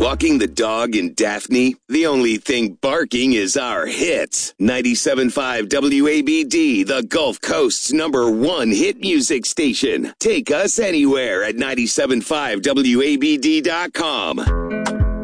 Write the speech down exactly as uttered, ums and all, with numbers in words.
Walking the dog in Daphne? The only thing barking is our hits. ninety-seven point five W A B D, the Gulf Coast's number one hit music station. Take us anywhere at nine seven five W A B D dot com.